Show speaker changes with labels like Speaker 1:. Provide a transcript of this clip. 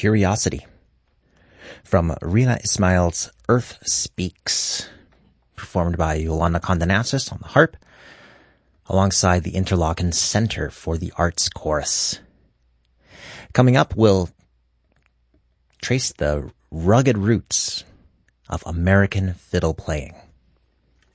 Speaker 1: Curiosity from Rina Ismail's Earth Speaks, performed by Yolanda Condenasis on the harp, alongside the Interlaken Center for the Arts Chorus. Coming up, we'll trace the rugged roots of American fiddle playing.